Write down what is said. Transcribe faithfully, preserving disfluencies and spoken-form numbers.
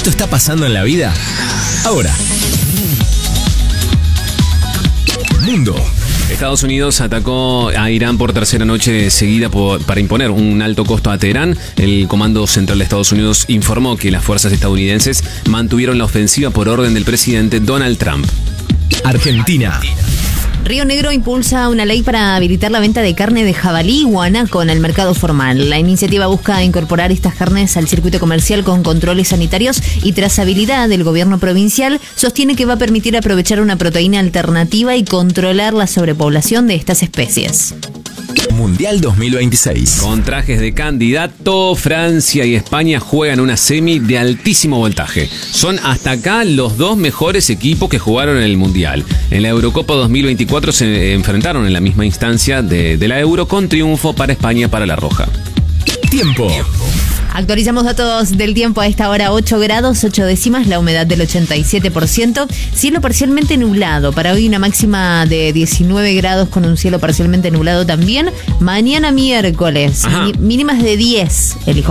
esto está pasando en la vida? Ahora. Mundo. Estados Unidos atacó a Irán por tercera noche seguida por, para imponer un alto costo a Teherán. El Comando Central de Estados Unidos informó que las fuerzas estadounidenses mantuvieron la ofensiva por orden del presidente Donald Trump. Argentina. Río Negro impulsa una ley para habilitar la venta de carne de jabalí y guanaco en el mercado formal. La iniciativa busca incorporar estas carnes al circuito comercial con controles sanitarios y trazabilidad. El gobierno provincial sostiene que va a permitir aprovechar una proteína alternativa y controlar la sobrepoblación de estas especies. Mundial dos mil veintiséis. Con trajes de candidato, Francia y España juegan una semi de altísimo voltaje. Son hasta acá los dos mejores equipos que jugaron en el Mundial. En la Eurocopa dos mil veinticuatro se enfrentaron en la misma instancia de, de la Euro con triunfo para España para la Roja. Tiempo. Actualizamos datos del tiempo a esta hora: ocho grados, ocho décimas, la humedad del ochenta y siete por ciento, cielo parcialmente nublado. Para hoy una máxima de diecinueve grados con un cielo parcialmente nublado también. Mañana miércoles, mi, mínimas de diez. Elijo